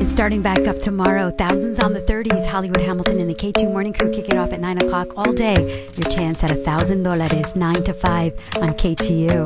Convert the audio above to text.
It's starting back up tomorrow. Thousands on the 30s. Hollywood Hamilton and the K2 Morning Crew kick it off at 9 o'clock all day. Your chance at $1,000, 9 to 5 on KTU.